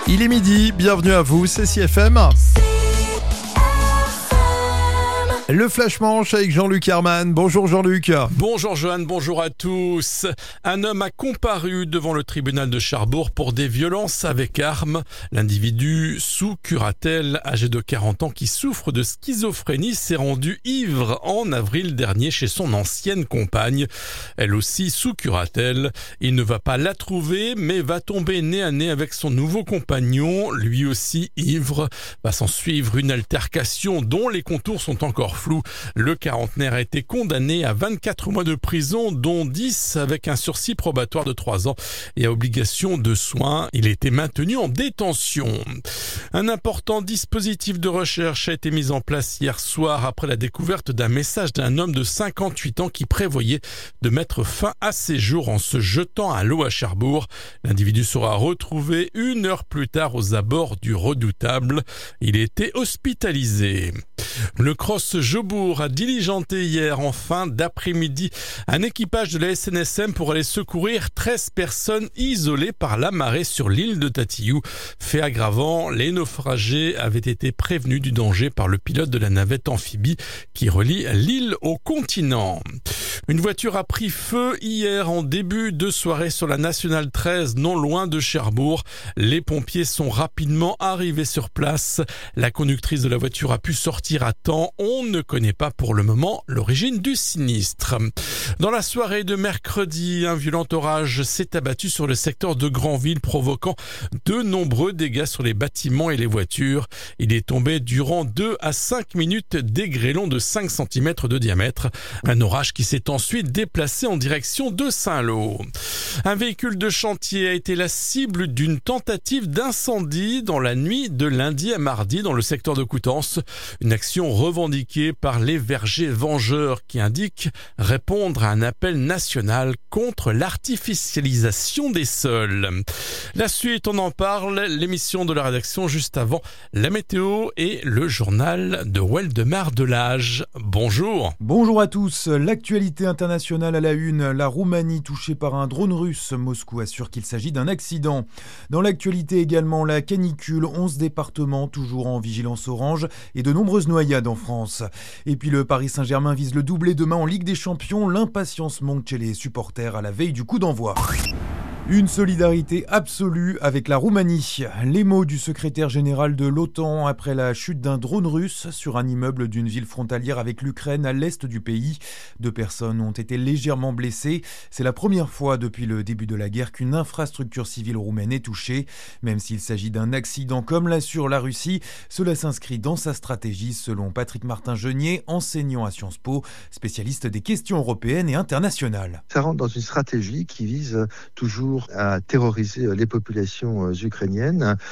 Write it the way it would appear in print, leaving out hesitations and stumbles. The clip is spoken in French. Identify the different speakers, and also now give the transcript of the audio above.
Speaker 1: Il est midi, bienvenue à vous, c'est CFM. Le Flash Manche avec Jean-Luc Herman. Bonjour Jean-Luc.
Speaker 2: Bonjour Johan, bonjour à tous. Un homme a comparu devant le tribunal de Cherbourg pour des violences avec arme. L'individu sous curatelle, âgé de 40 ans, qui souffre de schizophrénie, s'est rendu ivre en avril dernier chez son ancienne compagne. Elle aussi sous curatelle. Il ne va pas la trouver, mais va tomber nez à nez avec son nouveau compagnon, lui aussi ivre. Va s'en suivre une altercation dont les contours sont encore flou. Le quarantenaire a été condamné à 24 mois de prison, dont 10 avec un sursis probatoire de 3 ans et à obligation de soins. Il a été maintenu en détention. Un important dispositif de recherche a été mis en place hier soir après la découverte d'un message d'un homme de 58 ans qui prévoyait de mettre fin à ses jours en se jetant à l'eau à Cherbourg. L'individu sera retrouvé 1 heure plus tard aux abords du Redoutable. Il était hospitalisé. Le Cross Jobourg a diligenté hier en fin d'après-midi un équipage de la SNSM pour aller secourir 13 personnes isolées par la marée sur l'île de Tatillou. Fait aggravant, les naufragés avaient été prévenus du danger par le pilote de la navette amphibie qui relie l'île au continent. Une voiture a pris feu hier en début de soirée sur la Nationale 13, non loin de Cherbourg. Les pompiers sont rapidement arrivés sur place. La conductrice de la voiture a pu sortir à temps. On ne connaît pas pour le moment l'origine du sinistre. Dans la soirée de mercredi, un violent orage s'est abattu sur le secteur de Granville, provoquant de nombreux dégâts sur les bâtiments et les voitures. Il est tombé durant 2 à 5 minutes des grêlons de 5 cm de diamètre. Un orage qui s'est ensuite déplacé en direction de Saint-Lô. Un véhicule de chantier a été la cible d'une tentative d'incendie dans la nuit de lundi à mardi dans le secteur de Coutances. Une action revendiquée par les vergers vengeurs qui indiquent répondre à un appel national contre l'artificialisation des sols. La suite, on en parle, l'émission de la rédaction juste avant la météo et le journal de Waldemar Delage. Bonjour.
Speaker 3: Bonjour à tous. L'actualité internationale à la une, la Roumanie touchée par un drone russe. Moscou assure qu'il s'agit d'un accident. Dans l'actualité également, la canicule, 11 départements toujours en vigilance orange et de nombreuses noyades en France. Et puis le Paris Saint-Germain vise le doublé demain en Ligue des Champions. L'impatience monte chez les supporters à la veille du coup d'envoi. Une solidarité absolue avec la Roumanie. Les mots du secrétaire général de l'OTAN après la chute d'un drone russe sur un immeuble d'une ville frontalière avec l'Ukraine à l'est du pays. 2 personnes ont été légèrement blessées. C'est la première fois depuis le début de la guerre qu'une infrastructure civile roumaine est touchée. Même s'il s'agit d'un accident comme l'assure la Russie, cela s'inscrit dans sa stratégie selon Patrick Martin-Genier, enseignant à Sciences Po, spécialiste des questions européennes et internationales.
Speaker 4: Ça rentre dans une stratégie qui vise toujours à terroriser les populations ukrainiennes